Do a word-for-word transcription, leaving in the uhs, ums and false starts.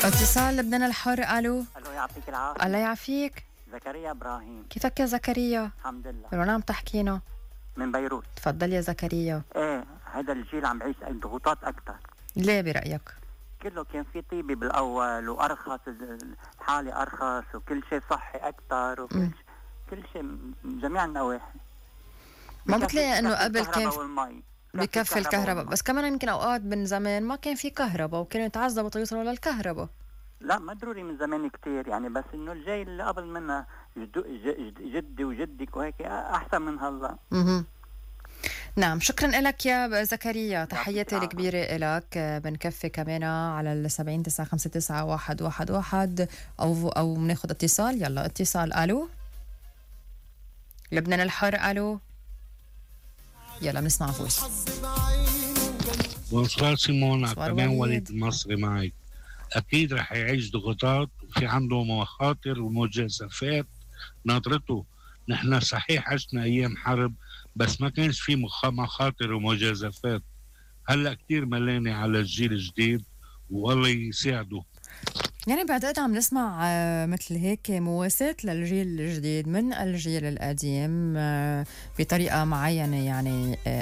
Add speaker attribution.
Speaker 1: اتصال لبنان الحر. الو.
Speaker 2: الو يعطيك العافيه.
Speaker 1: الله يعافيك.
Speaker 2: زكريا ابراهيم.
Speaker 1: كيفك يا زكريا؟
Speaker 2: الحمد لله.
Speaker 1: من وين عم تحكينا؟
Speaker 2: من بيروت.
Speaker 1: تفضل يا زكريا.
Speaker 2: ايه هذا الجيل عم يعيش ضغوطات اكثر.
Speaker 1: ليه برايك؟
Speaker 2: كله كان في طيبه بالاول وارخص، الحاله ارخص وكل شيء صحي اكثر وكل شيء كل شيء من جميع النواحي.
Speaker 1: ما بتلاقي انه قبل كان
Speaker 2: والمي
Speaker 1: بكفي الكهرباء، بس كمان يمكن اوقات من زمان ما كان في كهرباء وكانوا يتعذبوا يوصلوا للكهرباء.
Speaker 2: لا ما ضروري من زمان كتير يعني، بس انه الجاي اللي قبل منا جدي وجدك وهيك احسن من هلا.
Speaker 1: اها نعم، شكرا لك يا زكريا، تحياتي الكبيرة لك. بنكفي كمان على السبعين تسعة خمسة تسعة واحد واحد واحد أو أو بناخد اتصال. يلا اتصال. ألو لبنان الحر. ألو يلا بنسمع فوز.
Speaker 3: بونسوار سيمون، كمان وليد المصري معك. أكيد رح يعيش ضغوطات وفي عنده مخاطر ومجازفات ناطرته. نحن صحيح عشنا أيام حرب بس ما كانش في مخاطر ومجازفات. هلأ كتير ملاني على الجيل الجديد والله يساعده.
Speaker 1: يعني بعتقد عم نسمع مثل هيك مواساة للجيل الجديد من الجيل القديم بطريقة معينة، يعني